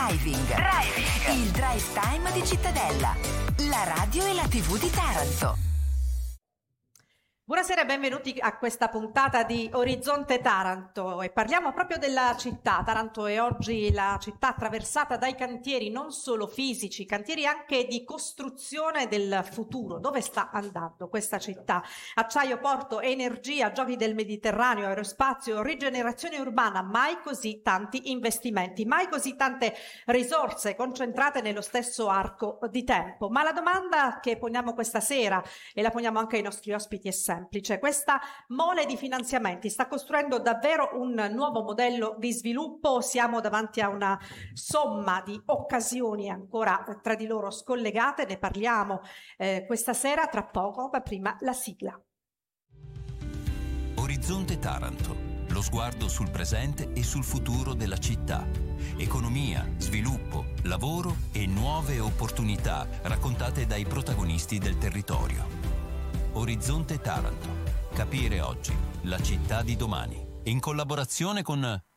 Driving. Il drive time di Cittadella. La radio e la TV di Taranto. Buonasera e benvenuti a questa puntata di Orizzonte Taranto e parliamo proprio della città. Taranto è oggi la città attraversata dai cantieri non solo fisici, cantieri anche di costruzione del futuro. Dove sta andando questa città? Acciaio, porto, energia, giochi del Mediterraneo, aerospazio, rigenerazione urbana, mai così tanti investimenti, mai così tante risorse concentrate nello stesso arco di tempo. Ma la domanda che poniamo questa sera e la poniamo anche ai nostri ospiti è semplice. Questa mole di finanziamenti sta costruendo davvero un nuovo modello di sviluppo? Siamo davanti a una somma di occasioni ancora tra di loro scollegate? Ne parliamo questa sera, tra poco, ma prima la sigla. Orizzonte Taranto, lo sguardo sul presente e sul futuro della città. Economia, sviluppo, lavoro e nuove opportunità raccontate dai protagonisti del territorio. Orizzonte Taranto. Capire oggi la città di domani. In collaborazione con